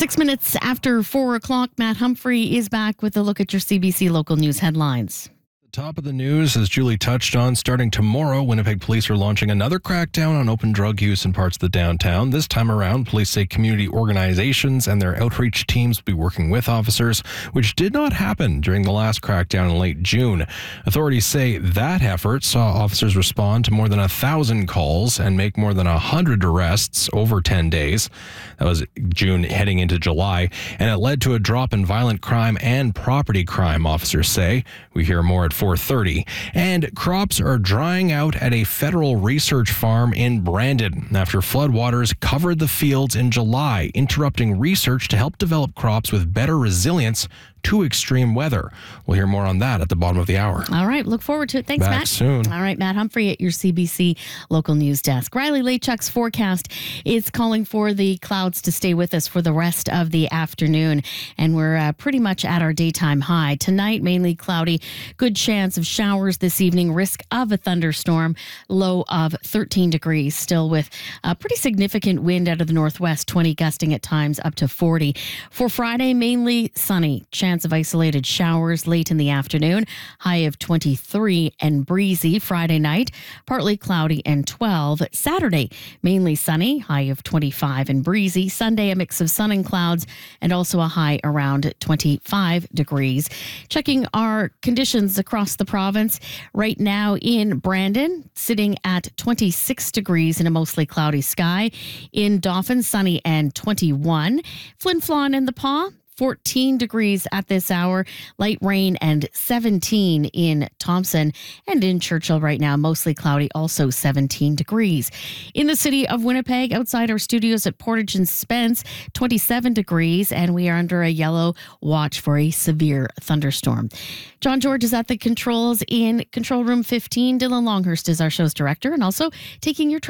6 minutes after 4 o'clock, Matt Humphrey is back with a look at your CBC local news headlines. Top of the news, as Julie touched on, starting tomorrow, Winnipeg police are launching another crackdown on open drug use in parts of the downtown. This time around, police say community organizations and their outreach teams will be working with officers, which did not happen during the last crackdown in late June. Authorities say that effort saw officers respond to more than 1,000 calls and make more than 100 arrests over 10 days. That was June heading into July, and it led to a drop in violent crime and property crime, officers say. We hear more at 4:30. And crops are drying out at a federal research farm in Brandon after floodwaters covered the fields in July, interrupting research to help develop crops with better resilience to extreme weather. We'll hear more on that at the bottom of the hour. All right. Look forward to it. Thanks, Back Matt. soon. All right. Matt Humphrey at your CBC local news desk. Riley Lachuk's forecast is calling for the clouds to stay with us for the rest of the afternoon. And we're pretty much at our daytime high. Tonight, mainly cloudy. Good chance of showers this evening. Risk of a thunderstorm. Low of 13 degrees. Still with a pretty significant wind out of the northwest. 20 gusting at times up to 40. For Friday, mainly sunny. Chance of isolated showers late in the afternoon. High of 23 and breezy. Friday night, partly cloudy and 12. Saturday, mainly sunny. High of 25 and breezy. Sunday, a mix of sun and clouds and also a high around 25 degrees. Checking our conditions across the province. Right now in Brandon, sitting at 26 degrees in a mostly cloudy sky. In Dauphin, sunny and 21. Flin Flon and the Paw, 14 degrees at this hour, light rain and 17 in Thompson, and in Churchill right now, mostly cloudy, also 17 degrees. In the city of Winnipeg, outside our studios at Portage and Spence, 27 degrees, and we are under a yellow watch for a severe thunderstorm. John George is at the controls in Control Room 15. Dylan Longhurst is our show's director and also taking your